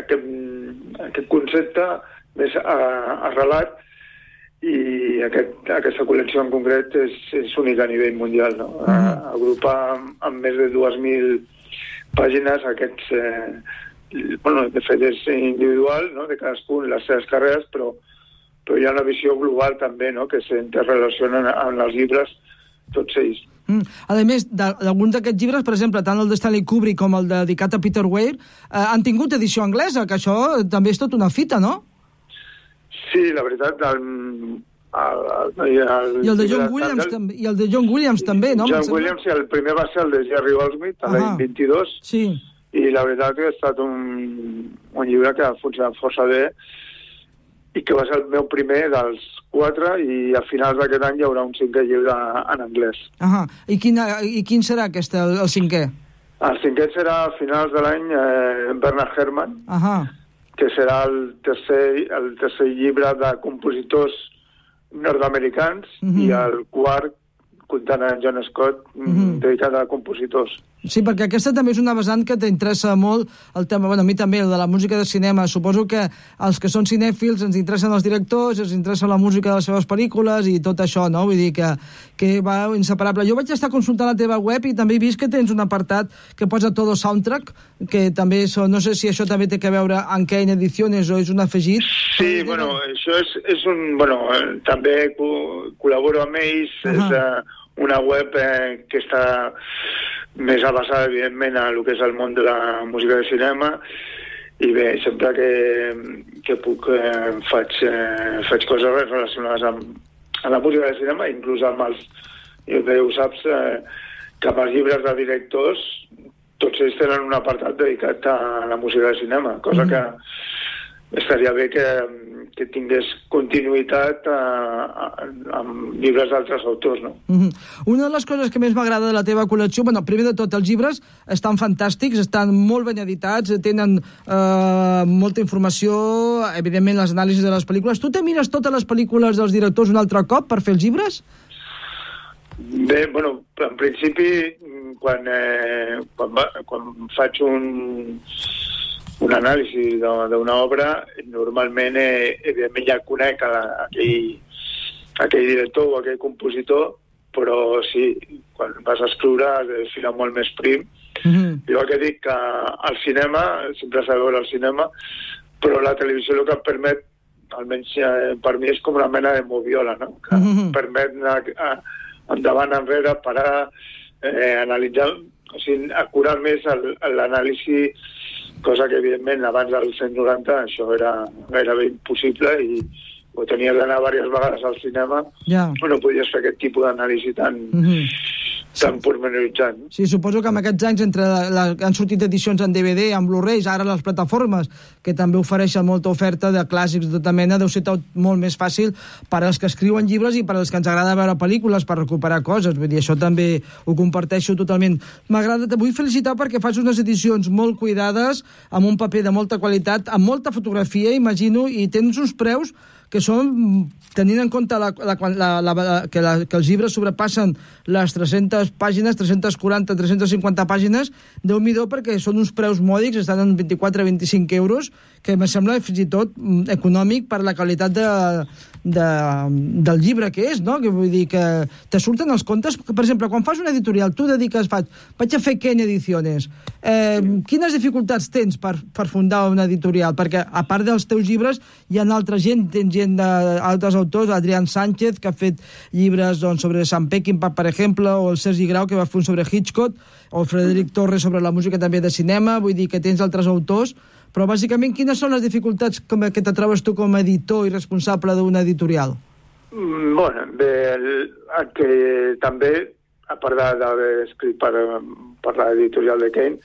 aquest concepte més arrelat, i aquesta col·lecció en concret és única a nivell mundial, no? Agrupa amb més de 2.000 pàgines aquests... de fet és individual, no?, de cadascun les seves carreres, però hi ha una visió global també, no?, que s'interrelacionen amb els llibres, tots ells. A més, d'alguns d'aquests llibres, per exemple, tant el de Stanley Kubrick com el dedicat a Peter Weir, han tingut edició anglesa, que això també és tot una fita, no? Sí, la veritat, I el de John Williams també, i el de John Williams també, no? John Williams, el primer va ser el de Jerry Goldsmith, l'any 22, sí. I la veritat que ha estat un llibre que ha funcionat força bé i que va ser el meu primer dels 4, i a finals d'aquest any hi haurà un 5è llibre en anglès. I quin serà el 5è? El 5è serà a finals de l'any Bernard Herrmann, que serà el tercer llibre de compositors nord-americans, i el quart, comptant en John Scott, dedicat a compositors. Sí, perquè aquesta també és una vessant que t'interessa molt el tema, a mi també, el de la música de cinema. Suposo que els que són cinèfils ens interessen els directors, ens interessa la música de les seves pel·lícules i tot això, no? Vull dir que va inseparable. Jo vaig estar consultant la teva web i també he vist que tens un apartat que posa Todo Soundtrack, que també no sé si això també té a veure amb Kane Ediciones o és un afegit. Sí, això és un... també col·laboro amb ells, és una web que està més avançada, evidentment, a el que és el món de la música de cinema, i bé, sempre que puc faig coses relacionades amb la música de cinema, inclús amb els, ja ho saps, que amb els llibres de directors tots ells tenen un apartat dedicat a la música de cinema, cosa que estaria bé que tingués continuïtat amb llibres d'altres autors, no? Una de les coses que més m'agrada de la teva col·lecció, primer de tot, els llibres estan fantàstics, estan molt ben editats, tenen molta informació, evidentment les anàlisis de les pel·lícules. Tu te mires totes les pel·lícules dels directors un altre cop per fer els llibres? Bé, en principi, quan faig un anàlisi d'una obra, normalment, evidentment, ja conec aquell director o aquell compositor, però sí, quan vas a escriure has de filar molt més prim. Jo el que dic que al cinema, sempre s'ha de veure el cinema, però la televisió el que et permet, almenys per mi, és com una mena de moviola, no? Que permet anar endavant, enrere, parar, analitzar, o sigui, acurar més l'anàlisi, cosa que, evidentment, abans dels 190 això era gairebé impossible i ho tenies d'anar diverses vegades al cinema, no podies fer aquest tipus d'anàlisi tan pormenoritzant. Sí, suposo que en aquests anys han sortit edicions en DVD, en Blu-rays, ara les plataformes, que també ofereixen molta oferta de clàssics de tota mena, deu ser tot molt més fàcil per als que escriuen llibres i per als que ens agrada veure pel·lícules, per recuperar coses. Vull dir, això també ho comparteixo totalment. Te vull felicitar perquè fas unes edicions molt cuidades, amb un paper de molta qualitat, amb molta fotografia, imagino, i tens uns preus que són, tenint en compte que els llibres sobrepassen les 300 pàgines, 340, 350 pàgines, Déu-n'hi-do, perquè són uns preus mòdics, estan en 24-25 euros, que me sembla fins i tot econòmic per la qualitat del llibre que és, no? Que vull dir que te surten els comptes. Per exemple, quan fas una editorial, tu vaig a fer Kane Ediciones. Quines dificultats tens per fundar una editorial? Perquè, a part dels teus llibres, hi ha altra gent, tens gent d'altres autors, Adrián Sánchez, que ha fet llibres sobre Sam Peckinpah, per exemple, o el Sergi Grau, que va fer un sobre Hitchcock, o el Frederic Torres sobre la música també de cinema. Vull dir que tens altres autors, però bàsicament quines són les dificultats que te trobes tu com a editor i responsable d'una editorial? Bé, que també, a part d'haver escrit per l'editorial de Kane,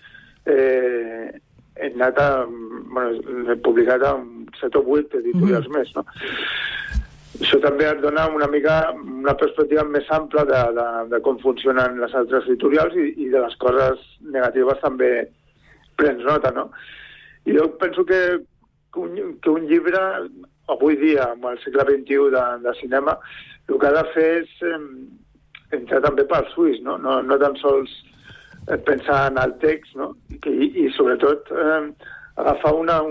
he publicat 7 o 8 editorials més, no? Això també et dona una mica una perspectiva més ampla de com funcionen les altres editorials i de les coses negatives també prens nota, no? I jo penso que un llibre, avui dia, amb el segle XXI de cinema, el que ha de fer és entrar també pels ulls, no? No tan sols pensar en el text, no? I sobretot agafar una